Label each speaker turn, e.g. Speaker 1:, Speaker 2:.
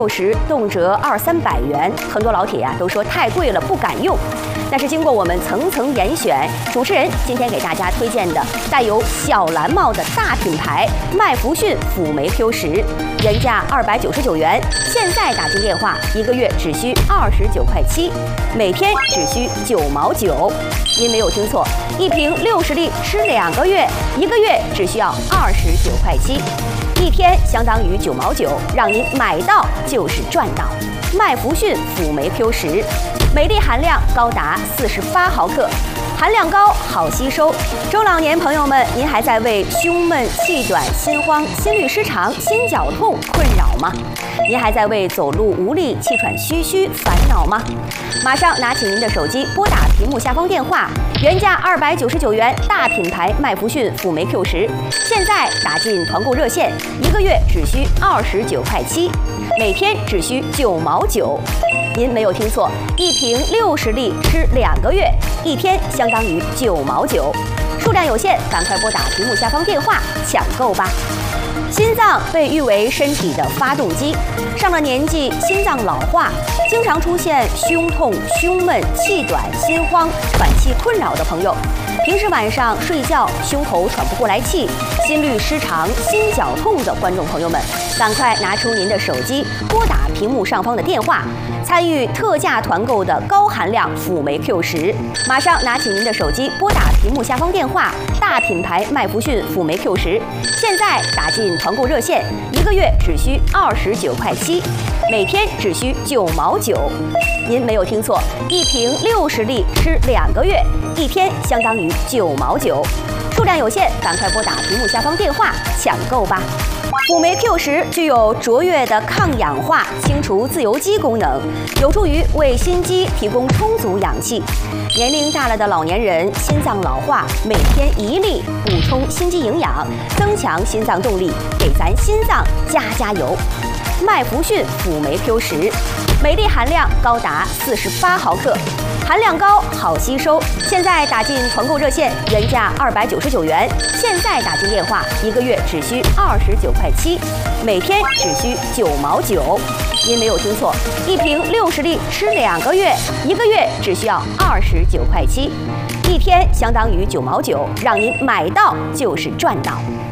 Speaker 1: 60动辄200-300元，很多老铁都说太贵了，不敢用。但是经过我们层层严选，主持人今天给大家推荐的带有小蓝帽的大品牌麦弗逊辅酶 Q10，原价299元，现在打进电话1个月只需29块7，每天只需9毛9。您没有听错，一瓶60粒吃2个月，1个月只需要29块7。一天相当于9毛9，让您买到就是赚到。麦弗逊辅酶 Q10，镁粒含量高达48毫克，含量高，好吸收。中老年朋友们，您还在为胸闷、气短、心慌、心律失常、心绞痛困扰吗？您还在为走路无力、气喘吁吁烦恼吗？马上拿起您的手机，拨打屏幕下方电话，原价299元，大品牌麦弗逊辅酶 Q10，现在打进团购热线，1个月只需29块7，每天只需9毛9。您没有听错，一瓶60粒吃2个月，一天相当于9毛9。数量有限，赶快拨打屏幕下方电话抢购吧。心脏被誉为身体的发动机，上了年纪，心脏老化，经常出现胸痛、胸闷、气短、心慌、喘气困扰的朋友，平时晚上睡觉胸口喘不过来气、心律失常、心绞痛的观众朋友们，赶快拿出您的手机，拨打屏幕上方的电话，参与特价团购的高含量辅酶 Q10。马上拿起您的手机，拨打屏幕下方电话，大品牌麦弗逊辅酶 Q10，现在打进团购热线，1个月只需29块7，每天只需9毛9。您没有听错，一瓶60粒吃2个月，一天相当于9毛9。数量有限，赶快拨打屏幕下方电话抢购吧。辅酶 Q10具有卓越的抗氧化、清除自由基功能，有助于为心肌提供充足氧气。年龄大了的老年人心脏老化，每天1粒补充心肌营养，增强心脏动力，给咱心脏加油。麦弗逊辅酶 Q10，镁粒含量高达48毫克，含量高，好吸收。现在打进团购热线，原价299元，现在打进电话，1个月只需29块7，每天只需9毛9。您没有听错，一瓶60粒吃2个月，1个月只需要29块7，一天相当于9毛9，让您买到就是赚到。